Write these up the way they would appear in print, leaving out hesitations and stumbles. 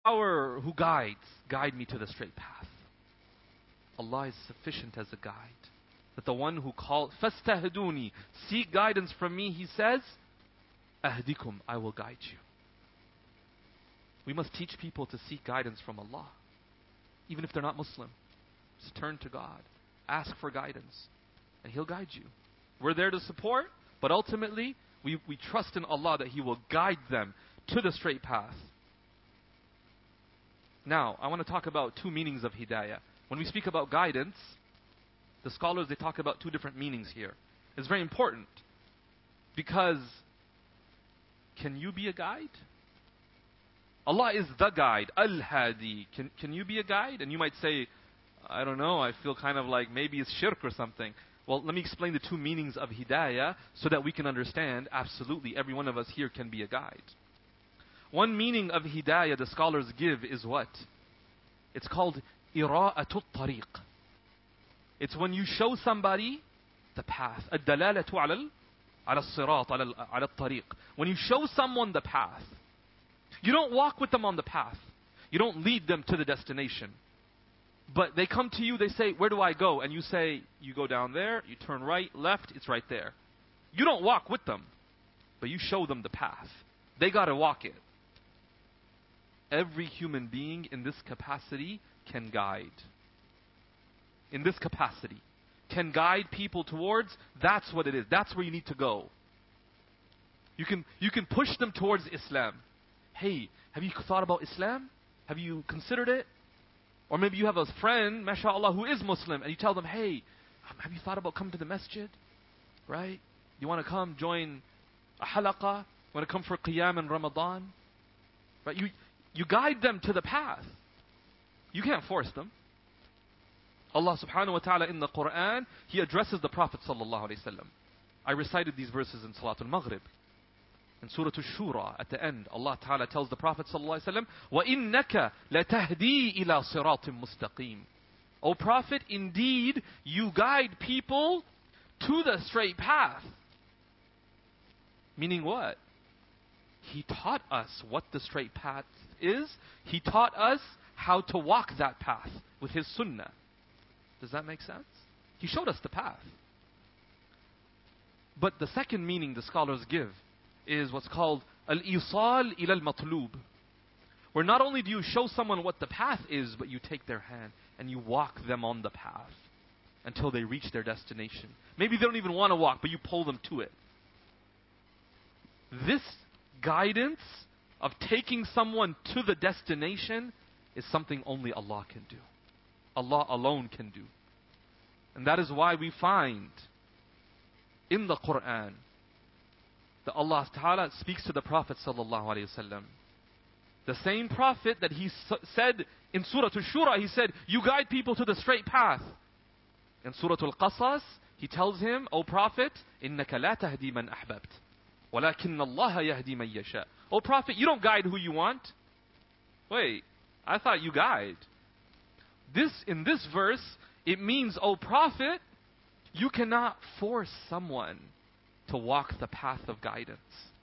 power who guides, guide me to the straight path. Allah is sufficient as a guide. That the one who called, فَاسْتَهْدُونِي, seek guidance from me, he says, أَهْدِكُمْ, I will guide you. We must teach people to seek guidance from Allah. Even if they're not Muslim. Just turn to God. Ask for guidance. And He'll guide you. We're there to support, but ultimately, we trust in Allah that He will guide them to the straight path. Now, I want to talk about two meanings of hidayah. When we speak about guidance, the scholars, they talk about two different meanings here. It's very important. Because, can you be a guide? Allah is the guide, Al-Hadi. Can you be a guide? And you might say, I don't know, I feel kind of like maybe it's shirk or something. Well, let me explain the two meanings of hidayah so that we can understand absolutely every one of us here can be a guide. One meaning of hidayah the scholars give is what? It's called ira'atul tariq. It's when you show somebody the path. Ad-dalalatu ala al-sirat, ala al-tariq. When you show someone the path, you don't walk with them on the path. You don't lead them to the destination. But they come to you, they say, where do I go? And you say, you go down there, you turn right, left, it's right there. You don't walk with them, but you show them the path. They got to walk it. Every human being in this capacity can guide. In this capacity. Can guide people towards, that's what it is. That's where you need to go. You can push them towards Islam. Hey, have you thought about Islam? Have you considered it? Or maybe you have a friend, mashallah, who is Muslim, and you tell them, hey, have you thought about coming to the masjid? Right? You want to come join a halaqah? You want to come for qiyam in Ramadan? Right? You guide them to the path. You can't force them. Allah subhanahu wa ta'ala in the Quran, He addresses the Prophet sallallahu alaihi wasallam. I recited these verses in Salatul Maghrib. In Surah Ash-Shura, at the end, Allah Ta'ala tells the Prophet sallallahu alaihi wasallam, وَإِنَّكَ لَتَهْدِي إِلَى صِرَاطٍ مُسْتَقِيمٍ. O Prophet, indeed, you guide people to the straight path. Meaning what? He taught us what the straight path is. He taught us how to walk that path with His sunnah. Does that make sense? He showed us the path. But the second meaning the scholars give is what's called al-isal ila al-matlub. Where not only do you show someone what the path is, but you take their hand and you walk them on the path until they reach their destination. Maybe they don't even want to walk, but you pull them to it. This guidance of taking someone to the destination is something only Allah can do. Allah alone can do. And that is why we find in the Quran that Allah Ta'ala speaks to the Prophet sallallahu alaihi wasallam. The same Prophet that He said in Surah Ash-Shura, He said, you guide people to the straight path. In Surah Al-Qasas, He tells him, O Prophet, إِنَّكَ لَا تَهْدِي مَنْ أَحْبَبْتَ وَلَكِنَّ اللَّهَ يَهْدِي مَنْ يَشَاءُ. O Prophet, you don't guide who you want. Wait, I thought you guide. In this verse, it means, O Prophet, you cannot force someone to walk the path of guidance.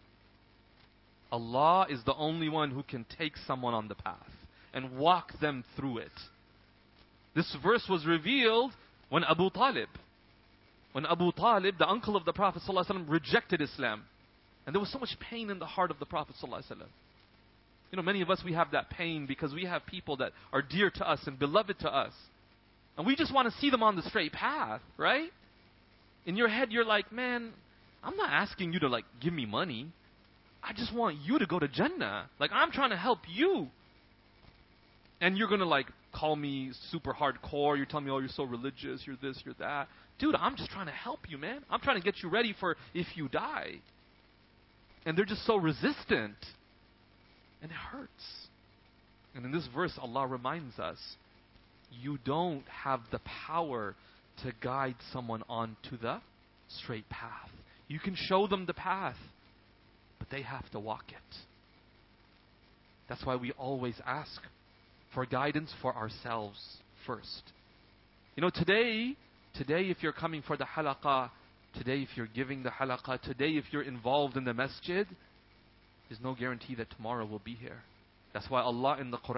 Allah is the only one who can take someone on the path and walk them through it. This verse was revealed when Abu Talib, the uncle of the Prophet ﷺ, rejected Islam. And there was so much pain in the heart of the Prophet ﷺ. You know, many of us, we have that pain because we have people that are dear to us and beloved to us. And we just want to see them on the straight path, right? In your head, you're like, man, I'm not asking you to like give me money. I just want you to go to Jannah. Like, I'm trying to help you. And you're going to like call me super hardcore. You're telling me, oh, you're so religious. You're this, you're that. Dude, I'm just trying to help you, man. I'm trying to get you ready for if you die. And they're just so resistant. And it hurts. And in this verse, Allah reminds us, you don't have the power to guide someone onto the straight path. You can show them the path, but they have to walk it. That's why we always ask for guidance for ourselves first. You know, today if you're coming for the halaqah, today if you're giving the halaqah, today if you're involved in the masjid, there's no guarantee that tomorrow we'll be here. That's why Allah in the Quran